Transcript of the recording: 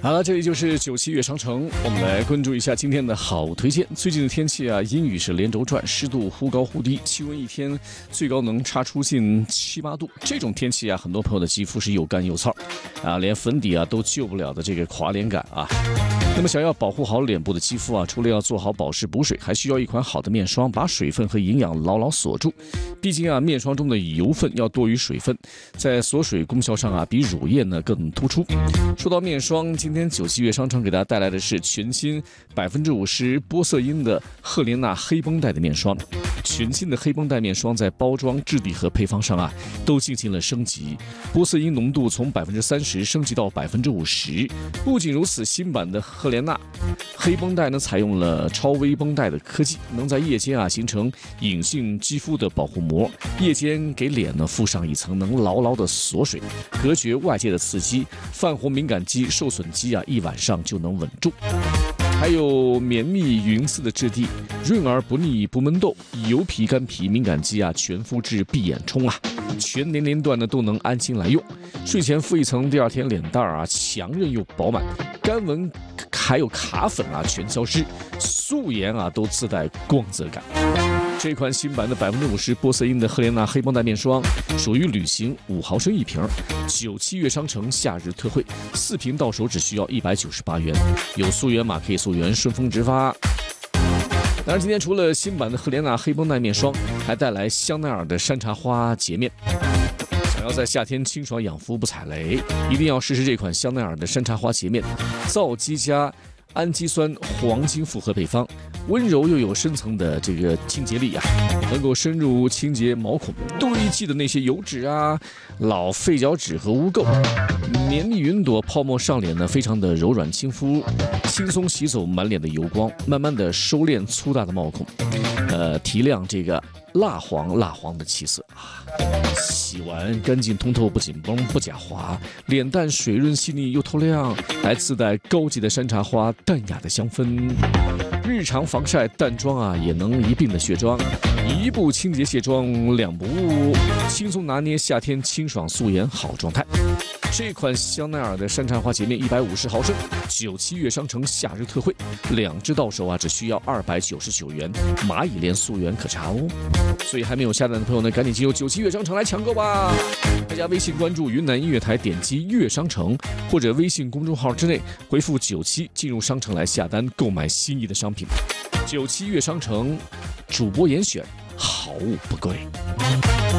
好了，这里就是97悦商城，我们来关注一下今天的好推荐。最近的天气啊，阴雨是连轴转，湿度忽高忽低，气温一天最高能差出近7、8度。这种天气啊，很多朋友的肌肤是又干又燥，啊，连粉底啊都救不了的这个垮脸感啊。那么想要保护好脸部的肌肤啊，除了要做好保湿补水，还需要一款好的面霜，把水分和营养牢牢锁住。毕竟啊，面霜中的油分要多于水分，在锁水功效上啊，比乳液呢更突出。说到面霜，今天97悦商城给大家带来的是全新50%玻色因的赫莲娜黑绷带的面霜。全新的黑绷带面霜在包装、质地和配方上啊，都进行了升级，玻色因浓度从30%升级到50%。不仅如此，新版的赫莲娜黑绷带呢，采用了超微绷带的科技，能在夜间啊形成隐性肌肤的保护膜，夜间给脸呢附上一层能牢牢的锁水，隔绝外界的刺激，泛红敏感肌、受损肌啊，一晚上就能稳住。还有绵密匀丝的质地，润而不腻不闷痘，油皮、干皮、敏感肌啊，全肤质闭眼冲啊，全年龄段呢都能安心来用。睡前敷一层，第二天脸蛋啊强韧又饱满，干纹还有卡粉啊全消失，素颜啊都自带光泽感。这款新版的50%玻色因的赫莲娜黑绷带面霜属于旅行，5毫升一瓶，97悦商城夏日特惠，4瓶到手只需要198元，有溯源码可以溯源，顺丰直发。当然，今天除了新版的赫莲娜黑绷带面霜，还带来香奈儿的山茶花洁面。想要在夏天清爽养肤不踩雷，一定要试试这款香奈儿的山茶花洁面，皂基加氨基酸黄金复合配方，温柔又有深层的这个清洁力啊，能够深入清洁毛孔堆积的那些油脂啊、老废角质和污垢。绵密云朵泡沫上脸呢，非常的柔软亲肤，轻松洗走满脸的油光，慢慢的收敛粗大的毛孔，提亮这个蜡黄的气色啊。洗完干净通透，不紧绷不假滑，脸蛋水润细腻又透亮，还自带高级的山茶花淡雅的香氛。日常防晒淡妆啊，也能一并的卸妆，一步清洁卸妆两不误，轻松拿捏夏天清爽素颜好状态。这款香奈儿的山茶花洁面150毫升，97悦商城夏日特惠，2支到手啊只需要299元，蚂蚁链溯源可查哦。所以还没有下单的朋友呢，赶紧进入97悦商城来抢购吧！大家微信关注云南音乐台，点击悦商城，或者微信公众号之内回复97进入商城来下单购买心仪的商品。97悦商城主播严选，好物不贵。